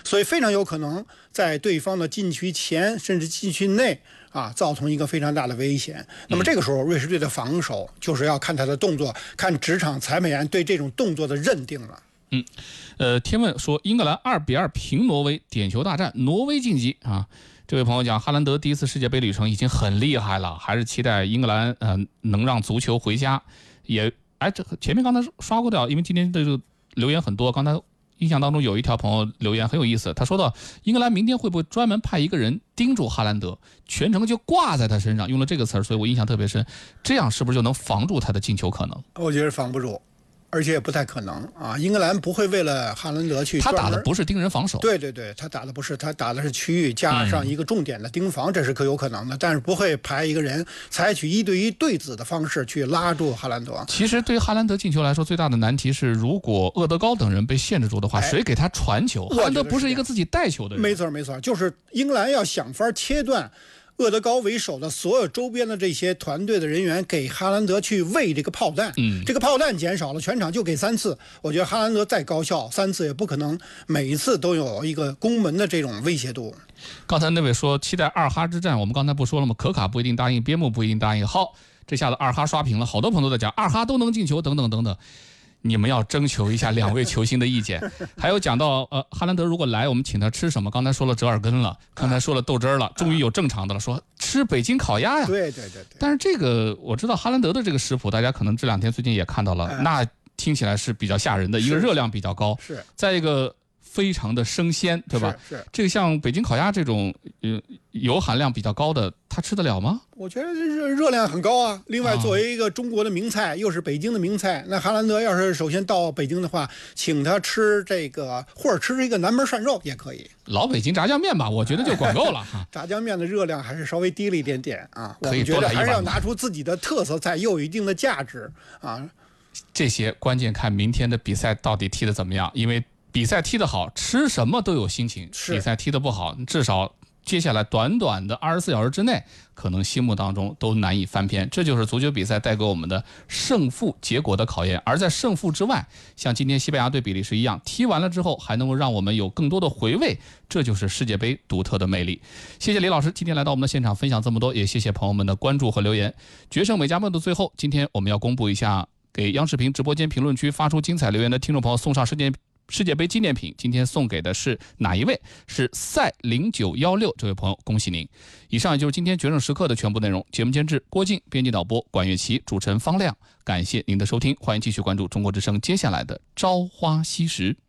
所以非常有可能在对方的禁区前甚至禁区内造成一个非常大的危险。那么这个时候，瑞士队的防守就是要看他的动作，看职场裁判员对这种动作的认定了。 天问说英格兰2-2平挪威，点球大战，挪威晋级啊。这位朋友讲，哈兰德第一次世界杯旅程已经很厉害了，还是期待英格兰能让足球回家。这前面刚才刷过掉，因为今天的这个留言很多，刚才印象当中有一条朋友留言很有意思，他说到英格兰明天会不会专门派一个人盯住哈兰德，全程就挂在他身上，用了这个词儿，所以我印象特别深。这样是不是就能防住他的进球可能？ 我觉得防不住。而且也不太可能英格兰不会为了哈兰德去， 他打的不是盯人防守， 对，他打的是区域加上一个重点的盯防，这是可有可能的，但是不会派一个人采取1对1对子的方式去拉住哈兰德。 其实对于哈兰德进球来说，最大的难题是，如果厄德高等人被限制住的话，谁给他传球？哈兰德不是一个自己带球的人。 没错，就是英格兰要想法切断厄德高为首的所有周边的这些团队的人员，给哈兰德去喂这个炮弹。这个炮弹减少了，全场就给3次。我觉得哈兰德再高效，3次也不可能每一次都有一个攻门的这种威胁度。 刚才那位说期待2哈之战，我们刚才不说了吗？可卡不一定答应，边牧不一定答应。好，这下子2哈刷屏了，好多朋友都在讲2哈都能进球，等等等等。你们要征求一下2位球星的意见。还有讲到哈兰德如果来，我们请他吃什么？刚才说了折耳根了，刚才说了豆汁了，终于有正常的了，说吃北京烤鸭呀。 对。 但是这个我知道哈兰德的这个食谱，大家可能这2天最近也看到了，那听起来是比较吓人的，一个热量比较高， 是再一个非常的生鲜，对吧？ 是这个像北京烤鸭这种油含量比较高的，他吃得了吗？ 我觉得热量很高啊。另外，作为一个中国的名菜，又是北京的名菜，那哈兰德要是首先到北京的话，请他吃这个，或者吃一个南门涮肉也可以。 老北京炸酱面吧，我觉得就管够了哈。 炸酱面的热量还是稍微低了一点点啊。 可以我觉得还是要拿出自己的特色菜，又有一定的价值啊。 这些关键看明天的比赛到底踢得怎么样，因为比赛踢得好，吃什么都有心情；比赛踢得不好，至少接下来短短的24小时之内，可能心目当中都难以翻篇。这就是足球比赛带给我们的胜负结果的考验。而在胜负之外，像今天西班牙对比利时一样，踢完了之后还能够让我们有更多的回味，这就是世界杯独特的魅力。谢谢李老师今天来到我们的现场分享这么多，也谢谢朋友们的关注和留言。决胜美加梦的最后，今天我们要公布一下给央视频直播间评论区发出精彩留言的听众朋友送上世界杯纪念品，今天送给的是哪一位？是赛0916这位朋友，恭喜您！以上也就是今天决胜时刻的全部内容。节目监制郭靖，编辑导播管乐琪，主持人方亮。感谢您的收听，欢迎继续关注中国之声接下来的朝花夕拾。